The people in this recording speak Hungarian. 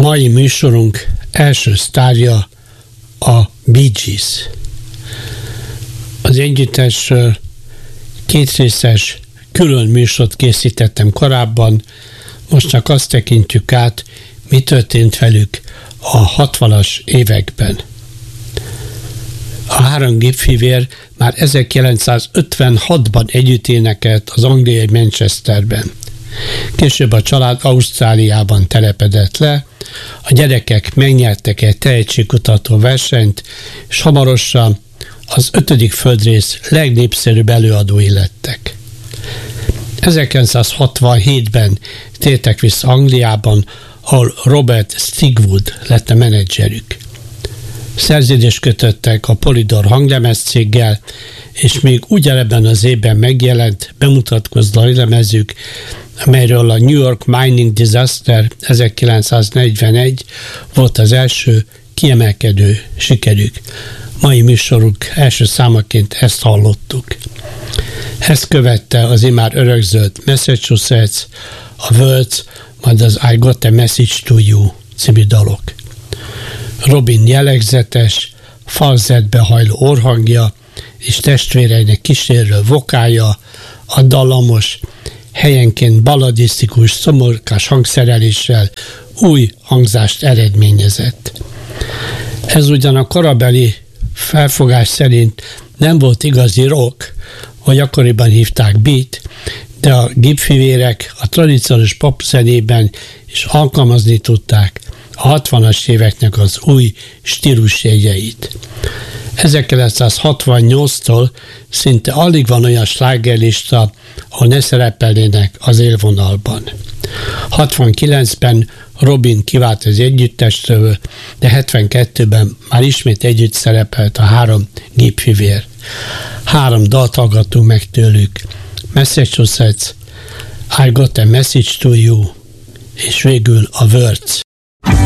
Mai műsorunk első sztárja a Bee Gees. Az együttesről kétrészes külön műsort készítettem korábban, most csak azt tekintjük át, mi történt velük a 60-as években. A három gépfivér már 1956-ban együtt énekelt az angliai Manchesterben. Később a család Ausztráliában telepedett le, a gyerekek megnyertek egy tehetségkutató versenyt, és hamarosan az 5. földrész legnépszerűbb előadói lettek. 1967-ben tértek vissza Angliában, ahol Robert Stigwood lett a menedzserük. Szerződést kötöttek a Polydor hanglemezcéggel, és még ugyanebben az évben megjelent bemutatkozó lemezük, amelyről a New York Mining Disaster 1941 volt az első kiemelkedő sikerük. Mai műsorunk első számaként ezt hallottuk. Ezt követte az immár örökzöld Massachusetts, a Words, majd az I Got a Message to You című dalok. Robin jellegzetes, falzettbe hajló orhangja és testvéreinek kísérő vokálja, a dallamos, helyenként balladisztikus, szomorkás hangszereléssel új hangzást eredményezett. Ez ugyan a korabeli felfogás szerint nem volt igazi rock, vagy akkoriban hívták beat, de a gépfivérek a tradicionális popzenében is alkalmazni tudták a 60-as éveknek az új stílusjegyeit. 1968-tól szinte alig van olyan slágerlista, ahol ne szerepelnének az élvonalban. 69-ben Robin kivált az együttestől, de 72-ben már ismét együtt szerepelt a három gépfivér. 3 dalt hallgattunk meg tőlük: Massachusetts, I Got a Message to You, és végül a Words.